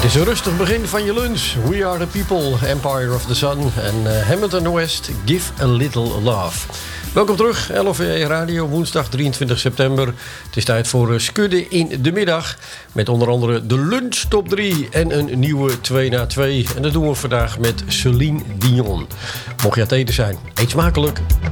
Het is een rustig begin van je lunch. We are the people, Empire of the Sun en Hamilton West, Give a Little Love. Welkom terug, LOVE Radio, woensdag 23 september. Het is tijd voor Skudden in de middag. Met onder andere de lunch top 3 en een nieuwe 2 na 2. En dat doen we vandaag met Celine Dion. Mocht je aan het eten zijn, eet smakelijk.